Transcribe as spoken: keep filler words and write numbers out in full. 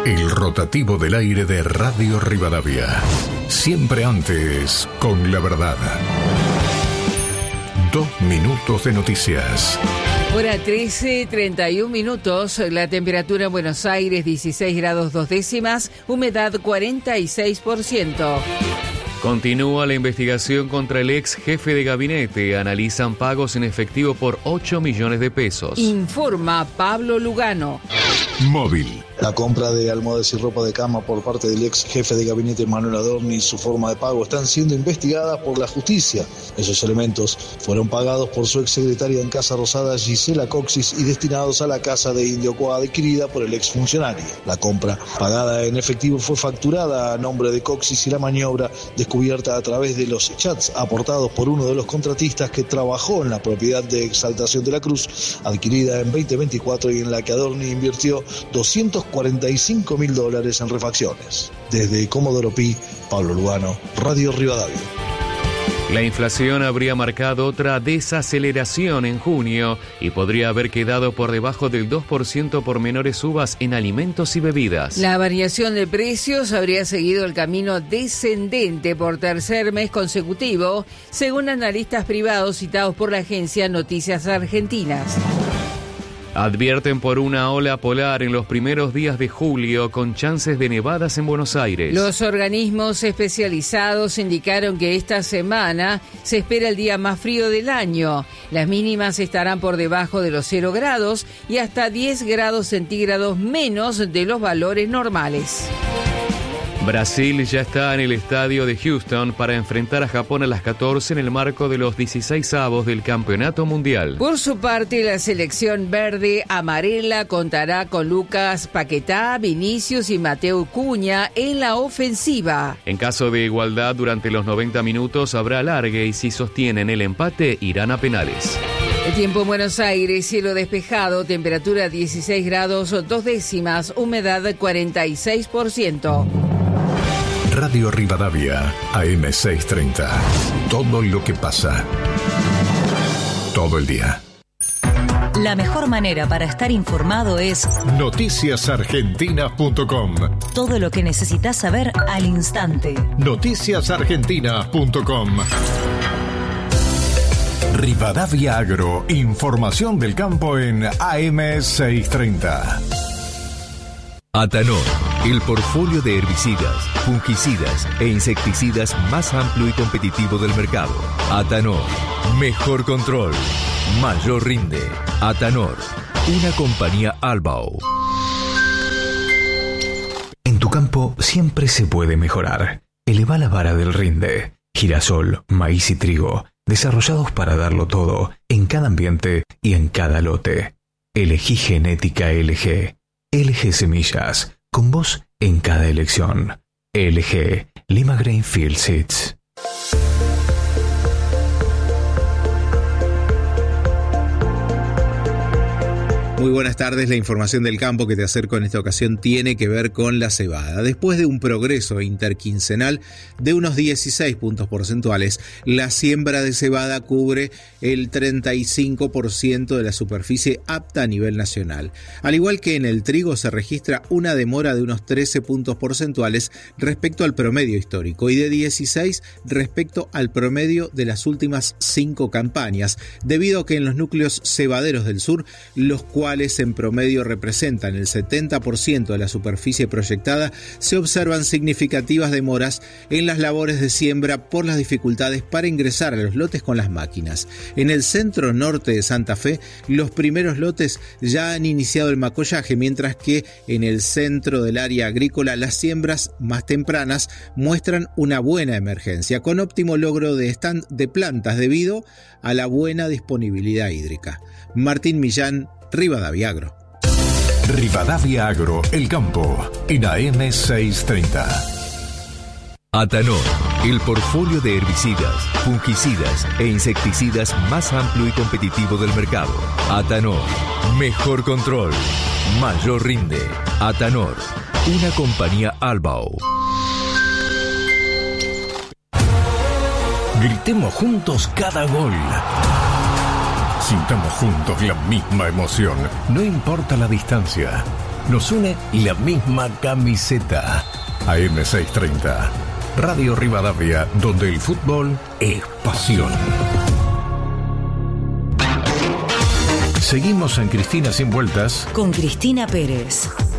El rotativo del aire de Radio Rivadavia. Siempre antes, con la verdad. Dos minutos de noticias. Hora trece, treinta y un minutos, la temperatura en Buenos Aires dieciséis grados dos décimas, humedad cuarenta y seis por ciento. Continúa la investigación contra el ex jefe de gabinete. Analizan pagos en efectivo por ocho millones de pesos. Informa Pablo Lugano. Móvil. La compra de almohadas y ropa de cama por parte del ex jefe de gabinete Manuel Adorni y su forma de pago están siendo investigadas por la justicia. Esos elementos fueron pagados por su exsecretaria en Casa Rosada, Gisela Coxis, y destinados a la casa de Indiocoa adquirida por el exfuncionario. La compra, pagada en efectivo, fue facturada a nombre de Coxis y la maniobra descubierta a través de los chats aportados por uno de los contratistas que trabajó en la propiedad de Exaltación de la Cruz, adquirida en veinte veinticuatro y en la que Adorni invirtió doscientos cuarenta y cinco mil dólares en refacciones. Desde Comodoro Pi, Pablo Lugano, Radio Rivadavia. La inflación habría marcado otra desaceleración en junio y podría haber quedado por debajo del dos por ciento por menores subas en alimentos y bebidas. La variación de precios habría seguido el camino descendente por tercer mes consecutivo, según analistas privados citados por la agencia Noticias Argentinas. Advierten por una ola polar en los primeros días de julio con chances de nevadas en Buenos Aires. Los organismos especializados indicaron que esta semana se espera el día más frío del año. Las mínimas estarán por debajo de los cero grados y hasta diez grados centígrados menos de los valores normales. Brasil ya está en el estadio de Houston para enfrentar a Japón a las catorce en el marco de los dieciseisavos del Campeonato Mundial. Por su parte, la selección verde-amarela contará con Lucas Paquetá, Vinicius y Mateo Cunha en la ofensiva. En caso de igualdad, durante los noventa minutos habrá alargue y si sostienen el empate, irán a penales. El tiempo en Buenos Aires, cielo despejado, temperatura dieciséis grados dos décimas, humedad cuarenta y seis por ciento. Radio Rivadavia, A M seiscientos treinta. Todo lo que pasa. Todo el día. La mejor manera para estar informado es noticias argentinas punto com. Todo lo que necesitas saber al instante. noticias argentinas punto com. Rivadavia Agro, información del campo en A M seiscientos treinta. Atanor, el portfolio de herbicidas, fungicidas e insecticidas más amplio y competitivo del mercado. Atanor, mejor control, mayor rinde. Atanor, una compañía Albao. En tu campo siempre se puede mejorar. Eleva la vara del rinde. Girasol, maíz y trigo, desarrollados para darlo todo, en cada ambiente y en cada lote. Elegí genética L G. L G Semillas, con vos en cada elección. L G, Lima Grainfield Seeds. Muy buenas tardes, la información del campo que te acerco en esta ocasión tiene que ver con la cebada. Después de un progreso interquincenal de unos dieciséis puntos porcentuales, la siembra de cebada cubre el treinta y cinco por ciento de la superficie apta a nivel nacional. Al igual que en el trigo se registra una demora de unos trece puntos porcentuales respecto al promedio histórico y de dieciséis respecto al promedio de las últimas cinco campañas, debido a que en los núcleos cebaderos del sur, los cuales en promedio representan el setenta por ciento de la superficie proyectada, se observan significativas demoras en las labores de siembra por las dificultades para ingresar a los lotes con las máquinas. En el centro norte de Santa Fe, los primeros lotes ya han iniciado el macollaje, mientras que en el centro del área agrícola las siembras más tempranas muestran una buena emergencia, con óptimo logro de stand de plantas debido a la buena disponibilidad hídrica. Martín Millán, Rivadavia Agro. Rivadavia Agro, el campo, en A M seiscientos treinta. Atanor, el portfolio de herbicidas, fungicidas e insecticidas más amplio y competitivo del mercado. Atanor, mejor control, mayor rinde. Atanor, una compañía Albao. Gritemos juntos cada gol. Sintamos juntos la misma emoción, no importa la distancia. Nos une la misma camiseta. A eme seiscientos treinta. Radio Rivadavia, donde el fútbol es pasión. Seguimos en Cristina Sin Vueltas con Cristina Pérez.